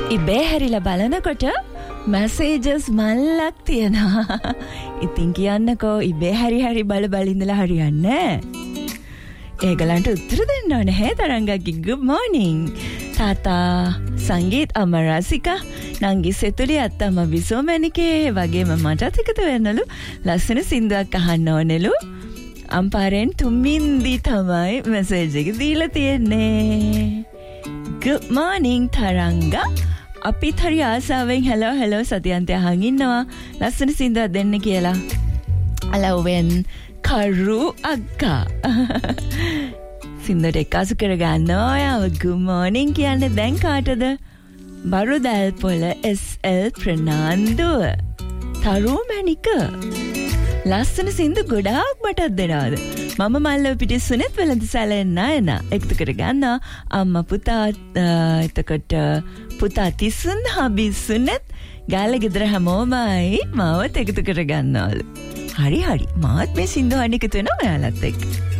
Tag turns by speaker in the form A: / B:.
A: ඉබේ හැරිලා බලනකොට මැසේජස් මල්ලක් තියෙනවා. ඉතින් කියන්නකෝ ඉබේ හැරි බල ඉඳලා හරියන්නේ නැහැ. ඒගලන්ට උත්තර දෙන්න ඕනේ. හේ තරංගගේ good morning. තාතා සංගීත් අමරසිකා නංගි සෙතුලි අත්තම විසෝමැනිකේ වගේම මටත් එකතු වෙන්නලු ලස්සන සින්දුවක් අහන්න ඕනෙලු. අම්පාරෙන් තුම්මින්දි තමයි මැසේජ් එක දීලා තියෙන්නේ. good morning Tharanga. අපිත් හරි ආසාවෙන් hello සතියන්තය අහන් ඉන්නවා. ලස්සන සින්දුවක් දෙන්න කියලා. අලවෙන් කරු අක්කා. සින්දුවට එක්කාසු කරගන්නවා. ඔයාව good morning කියන්නේ දැන් කාටද? බරුදල් පොළ SL ප්‍රනාන්දුව. තරුමැණික. ලස්සන සින්දු ගොඩාක් මටත් දෙනවාද? මම මල්ලව පිටිස්සුනෙත් වෙළඳ සැලෙන්න එන එකතු කරගන්නවා. අම්මා පුතා එතකොට පුතා තිස්සුන් හබිස්සුනෙත් ගාල ගෙදර හැමෝමයි මාවත් එකතු කරගන්නවලු. හරි මාත් මේ සින්දු අහන්න එකතු වෙනවා ඔයාලත් එක්ක.